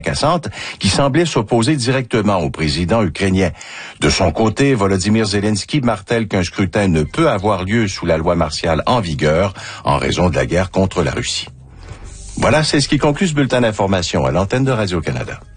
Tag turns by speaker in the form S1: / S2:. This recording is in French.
S1: fracassante qui semblait s'opposer directement au président ukrainien. De son côté, Volodymyr Zelensky martèle qu'un scrutin ne peut avoir lieu sous la loi martiale en vigueur en raison de la guerre contre la Russie. Voilà, c'est ce qui conclut ce bulletin d'information à l'antenne de Radio-Canada.